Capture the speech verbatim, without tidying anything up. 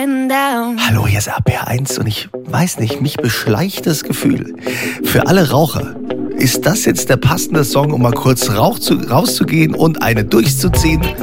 Hallo, hier ist R P R eins und ich weiß nicht, mich beschleicht das Gefühl. Für alle Raucher, ist das jetzt der passende Song, um mal kurz rauch zu, rauszugehen und eine durchzuziehen?